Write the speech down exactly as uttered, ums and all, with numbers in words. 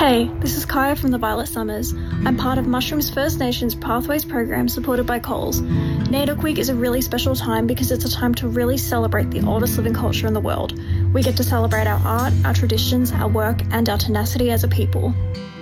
Hey, this is Kaya from the Violet Summers. I'm part of Mushrooms First Nations Pathways program supported by Coles. Nadiq Week is a really special time because it's a time to really celebrate the oldest living culture in the world. We get to celebrate our art, our traditions, our work, and our tenacity as a people.